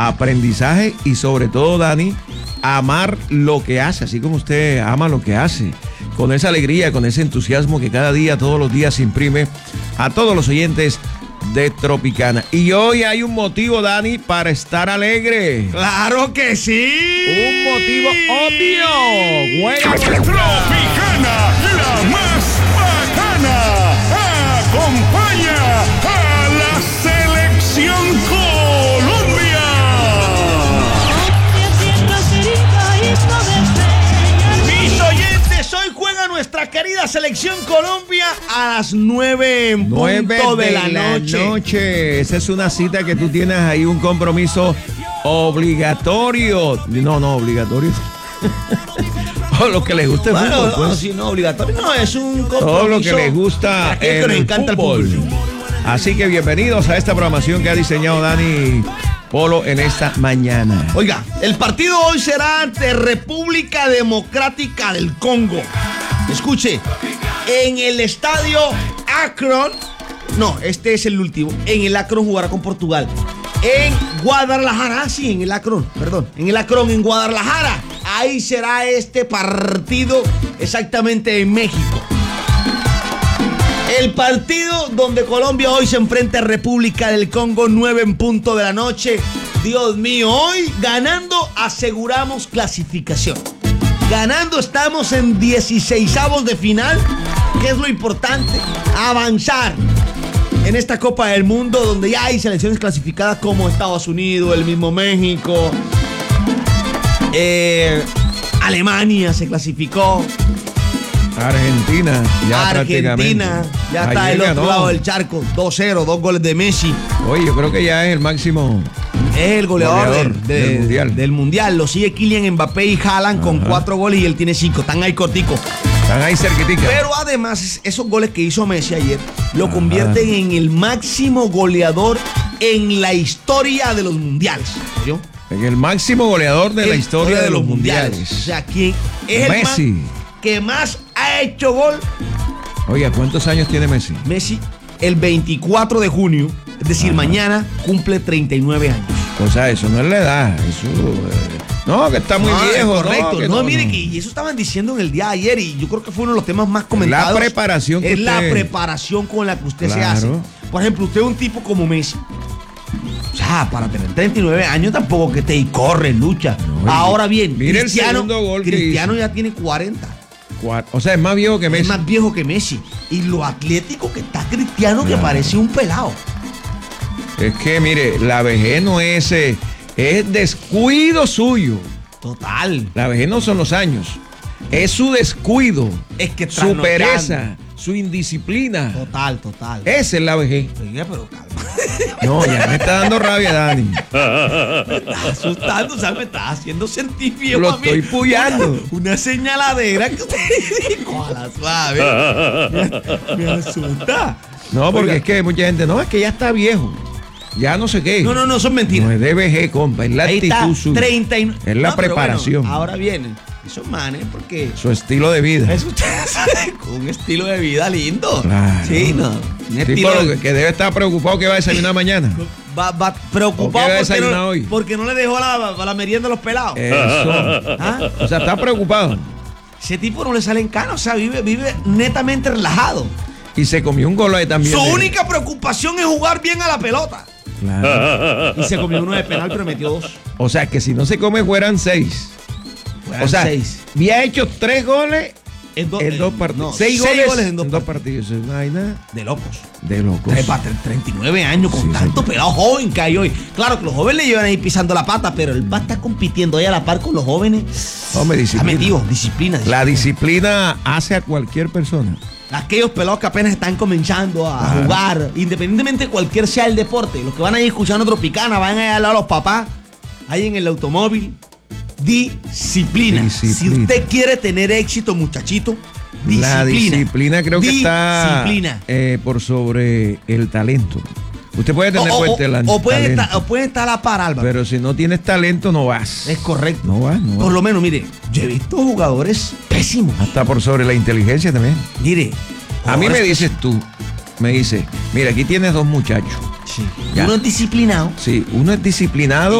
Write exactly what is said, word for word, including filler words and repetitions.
aprendizaje y sobre todo, Dani, amar lo que hace, así como usted ama lo que hace, con esa alegría, con ese entusiasmo que cada día, todos los días imprime a todos los oyentes de Tropicana. Y hoy hay un motivo, Dani, para estar alegre. ¡Claro que sí! Un motivo obvio. Juega Tropicana, la más bacana, acompaña a la selección Colombia. Mis oyentes, hoy juega nuestra querida selección Colombia a las nueve en punto de la noche. noche. Esa es una cita que tú tienes ahí, un compromiso obligatorio. No, no, obligatorio. O lo que les gusta el Bueno, fútbol, no, pues. sí, no, obligatorio. No, es un compromiso. Todo lo que les gusta Aquello que el nos encanta fútbol. el fútbol. Así que bienvenidos a esta programación que ha diseñado Dani Polo en esta mañana. Oiga, el partido hoy será ante República Democrática del Congo. Escuche, en el estadio Akron, no, este es el último, en el Akron jugará con Portugal. En Guadalajara, ah, sí, en el Akron, perdón, en el Akron, en Guadalajara, ahí será este partido exactamente en México. El partido donde Colombia hoy se enfrenta a República del Congo, nueve en punto de la noche. Dios mío, hoy ganando aseguramos clasificación. Ganando estamos en dieciseisavos de final, que es lo importante, avanzar en esta Copa del Mundo donde ya hay selecciones clasificadas como Estados Unidos, el mismo México, eh, Alemania se clasificó. Argentina, ya Argentina, ya está del otro lado del charco, dos cero, dos goles de Messi. Oye, yo creo que ya es el máximo. Es el goleador, Goleador del, de- del mundial. del mundial. Lo sigue Kylian Mbappé y Haaland con cuatro goles y él tiene cinco. Están ahí corticos. Están ahí cerquitica. Pero además, esos goles que hizo Messi ayer lo convierten en el máximo goleador en la historia de los mundiales. ¿Yo? En el máximo goleador de la historia de los mundiales. O sea, ¿quién es el Messi. man que más ha hecho gol? Oiga, ¿cuántos años tiene Messi? Messi, el veinticuatro de junio, es decir, Ajá. mañana cumple treinta y nueve años. O sea, eso no es la edad. Eso. eh, no, que está muy No, es viejo. correcto. No, que No, no, mire no. que y eso estaban diciendo en el día de ayer y yo creo que fue uno de los temas más comentados. La preparación que es la usted- preparación con la que usted se Claro. hace. Por ejemplo, usted es un tipo como Messi. O sea, para tener treinta y nueve años tampoco que te y corre, lucha. No, y- Ahora bien, mire el Cristiano, segundo gol que Cristiano hizo. ya tiene cuarenta. Cuat- O sea, es más viejo que Messi. Es más viejo que Messi. Y lo atlético que está Cristiano que Claro. parece un pelado. Es que, mire, la vejez no es, eh, es descuido suyo. Total. La vejez no son los años. Es su descuido. Es que su trasnochando. pereza, su indisciplina. Total, total. Esa es la vejez. Oiga, pero calma. No, ya me está dando rabia, Dani. Me estás asustando, o sea, me estás haciendo sentir viejo Lo a mí. estoy puyando. Una, una señaladera que usted dijo a la suave. Me, me asusta. No, porque Oiga. es que mucha gente, no, es que ya está viejo. Ya no sé qué. No, no, no, son mentiras. No es de vejez, compa. Es la Ahí está, actitud suya. treinta y nueve. Es la No, pero preparación. bueno, ahora vienen esos manes porque Su estilo de vida. es usted sabe, con un estilo de vida lindo. Claro. Sí, no. Un Sí, estilo pero de- que, que debe estar preocupado que va a desayunar mañana. va, va ¿O qué preocupado va a porque desayunar no, hoy? porque no le dejó la, la merienda a los pelados. Eso. ¿Ah? O sea, está preocupado. Ese tipo no le salen canas, o sea, vive, vive netamente relajado. Y se comió un gol ahí también. Su de- única preocupación es jugar bien a la pelota. Claro. Y se comió uno de penal, pero metió dos. O sea, que si no se come, fueran seis. Fueran o sea, seis. había hecho tres goles En, do- en en- dos partidos. no, seis, seis goles, goles en dos partidos. partidos. Es una vaina De locos. de locos. Tres para treinta y nueve años con Sí, tanto señor. pelado joven que hay hoy. Claro que los jóvenes le llevan ahí pisando la pata, pero él va a estar compitiendo ahí a la par con los jóvenes. Hombre, Está disciplina. metido, disciplina. La disciplina. disciplina hace a cualquier persona. Aquellos pelados que apenas están comenzando a Ajá. jugar, independientemente de cualquier sea el deporte, los que van a ir escuchando Tropicana, van a ir al lado a los papás, ahí en el automóvil. Disciplina. Disciplina. Si usted quiere tener éxito, muchachito, disciplina. La disciplina creo que está Disciplina. eh, por sobre el talento. Usted puede tener O, buen o- tala- o puede talento, estar, o puede estar a la par, Álvaro. pero si no tienes talento no vas. Es correcto. No vas, no vas. Por lo menos, mire, yo he visto jugadores pésimos. Hasta por sobre la inteligencia también. Mire. A mí me jugadores que- dices tú, me dice, mira, aquí tienes dos muchachos. Sí. Ya. Uno es disciplinado. Sí, uno es disciplinado